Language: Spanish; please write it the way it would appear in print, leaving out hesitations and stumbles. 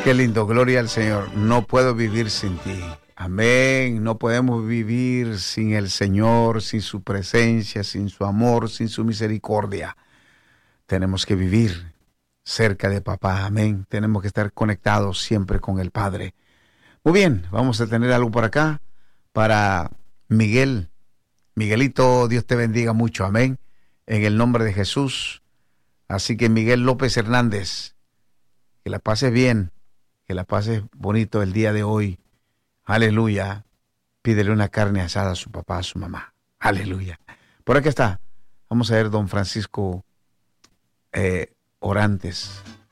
Qué lindo, gloria al Señor. No puedo vivir sin ti. Amén. No podemos vivir sin el Señor, sin su presencia, sin su amor, sin su misericordia. Tenemos que vivir cerca de papá. Amén. Tenemos que estar conectados siempre con el Padre. Muy bien, vamos a tener algo por acá para Miguel. Miguelito, Dios te bendiga mucho. Amén. En el nombre de Jesús. Así que Miguel López Hernández, que la pases bien, que la pases bonito el día de hoy. Aleluya. Pídele una carne asada a su papá, a su mamá. Aleluya. Por aquí está. Vamos a ver don Francisco Orantes.